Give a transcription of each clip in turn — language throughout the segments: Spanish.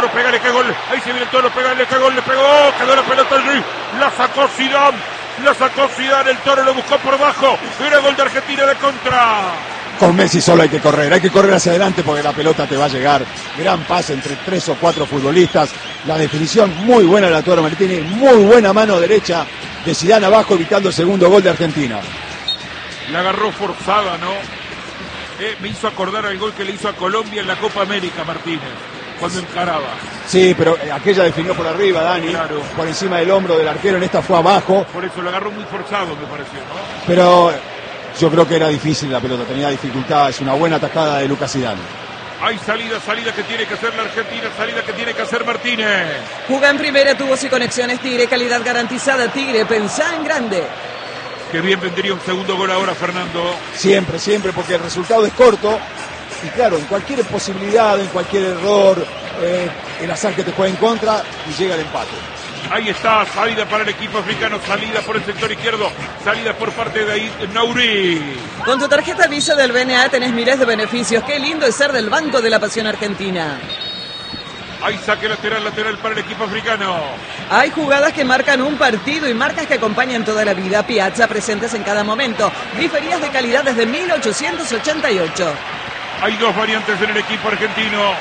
pegale, que gol. Ahí se viene el Toro, pegale, que gol, le pegó. Quedó la pelota allí. La sacó Zidane. La sacó Zidane, el Toro lo buscó por abajo. Era gol de Argentina de contra. Con Messi solo hay que correr hacia adelante porque la pelota te va a llegar. Gran pase entre 3 o 4 futbolistas. La definición muy buena de la Toro Martínez, muy buena mano derecha de Zidane abajo, evitando el segundo gol de Argentina. La agarró forzada, ¿no? Me hizo acordar al gol que le hizo a Colombia en la Copa América, Martínez, cuando encaraba. Sí, pero aquella definió por arriba, Dani, claro, por encima del hombro del arquero, en esta fue abajo. Por eso lo agarró muy forzado, me pareció, ¿no? Pero yo creo que era difícil la pelota, tenía dificultades, una buena atajada de Lucas Zidane. Hay salida que tiene que hacer la Argentina, salida que tiene que hacer Martínez. Jugá en primera, tubos y conexiones Tigre, calidad garantizada Tigre, pensá en grande. Qué bien vendría un segundo gol ahora, Fernando. Siempre, porque el resultado es corto. Y claro, en cualquier posibilidad, en cualquier error, el azar que te juega en contra y llega el empate. Ahí está, salida para el equipo africano, salida por el sector izquierdo, salida por parte de ahí, Nauri. Con tu tarjeta Visa del BNA tenés miles de beneficios. Qué lindo es ser del Banco de la Pasión Argentina. Hay saque lateral para el equipo africano. Hay jugadas que marcan un partido y marcas que acompañan toda la vida. Piazza, presentes en cada momento. Griferías de calidad desde 1888. Hay 2 variantes en el equipo argentino.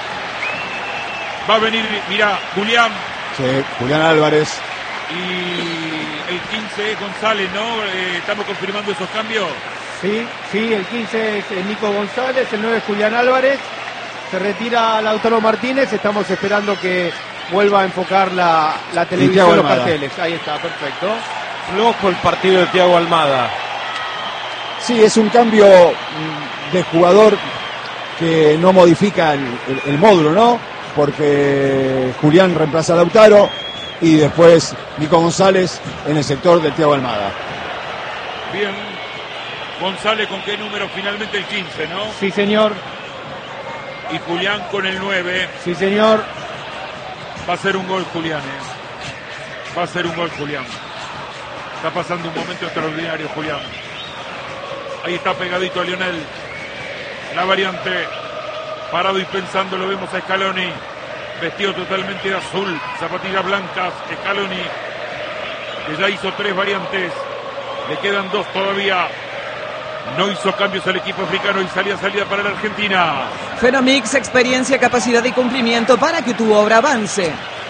Va a venir, mira, Julián. Sí, Julián Álvarez. Y el 15 González, ¿no? ¿Estamos confirmando esos cambios? Sí, el 15 es Nico González, el 9 es Julián Álvarez. Se retira Lautaro Martínez, estamos esperando que vuelva a enfocar la televisión, los carteles. Ahí está, perfecto. Flojo el partido de Thiago Almada. Sí, es un cambio de jugador que no modifica el módulo, ¿no? Porque Julián reemplaza a Lautaro y después Nico González en el sector del Thiago Almada. Bien. González, ¿con qué número? Finalmente el 15, ¿no? Sí, señor. Y Julián con el 9. Sí, señor. Va a ser un gol, Julián, Va a ser un gol, Julián. Está pasando un momento extraordinario, Julián. Ahí está pegadito a Lionel. La variante. Parado y pensando, lo vemos a Scaloni. Vestido totalmente de azul. Zapatillas blancas. Scaloni, que ya hizo 3 variantes. Le quedan 2 todavía. No hizo cambios al equipo africano y salida para la Argentina. Fenomix, experiencia, capacidad y cumplimiento para que tu obra avance.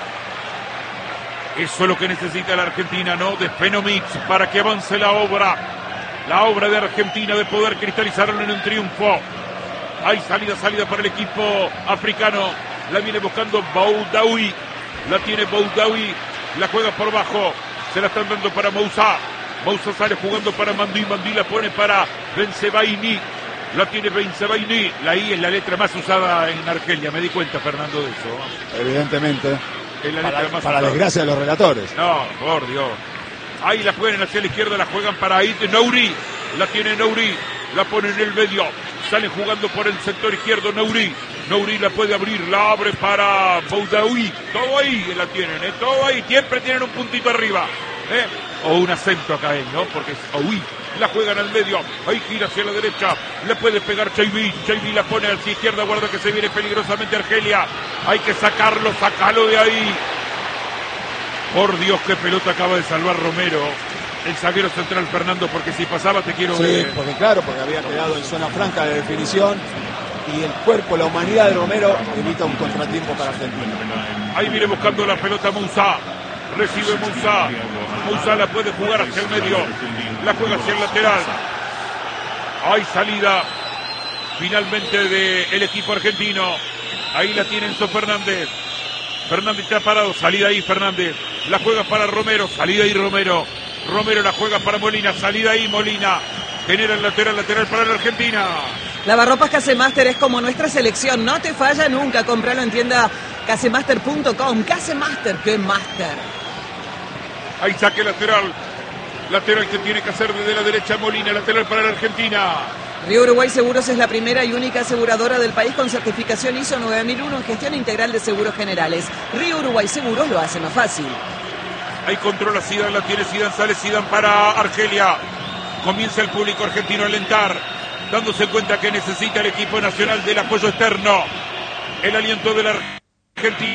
Eso es lo que necesita la Argentina, ¿no? De Fenomix para que avance la obra. La obra de Argentina de poder cristalizarlo en un triunfo. Hay salida para el equipo africano. La viene buscando Boudaoui. La tiene Boudaoui. La juega por bajo. Se la están dando para Moussa. Moussa sale jugando para Mandí. Mandí la pone para Bensebaini. La tiene Bensebaini. La I es la letra más usada en Argelia. Me di cuenta, Fernando, de eso. Evidentemente. Es la letra más para usada. desgracia de los relatores. No, por Dios. Ahí la juegan hacia la izquierda. La juegan para Ait Nouri. La tiene Nouri. La pone en el medio. Sale jugando por el sector izquierdo Nouri. Nouri la puede abrir. La abre para Boudaoui. Todo ahí la tienen, todo ahí. Siempre tienen un puntito arriba. O un acento acá, ¿no? Porque es Oui. La juegan al medio. Ahí gira hacia la derecha. Le puede pegar Chaibi. Chaibi la pone hacia izquierda. Guarda que se viene peligrosamente Argelia. Hay que sacarlo. Sácalo de ahí. Por Dios, qué pelota acaba de salvar Romero. El zaguero central, Fernando, porque si pasaba te quiero ver. Sí, porque había quedado en zona franca de definición y el cuerpo, la humanidad de Romero evita un contratiempo para Argentina. Ahí viene buscando la pelota Moussa. Recibe Moussa. Moussa la puede jugar hacia el medio. La juega hacia el lateral. Hay salida finalmente del equipo argentino. Ahí la tiene Enzo Fernández. Fernández está parado. Salida ahí Fernández. La juega para Romero. Salida ahí Romero. Romero la juega para Molina, salida ahí Molina, genera el lateral para la Argentina. Lavarropas Casemaster es como nuestra selección, no te falla nunca, compralo en tienda casemaster.com. Casemaster, qué máster. Ahí saque lateral que tiene que hacer desde la derecha Molina, lateral para la Argentina. Río Uruguay Seguros es la primera y única aseguradora del país con certificación ISO 9001 en gestión integral de seguros generales. Río Uruguay Seguros lo hace más fácil. Ahí controla Zidane, la tiene Zidane, sale Zidane para Argelia. Comienza el público argentino a alentar, dándose cuenta que necesita el equipo nacional del apoyo externo. El aliento de la Argentina.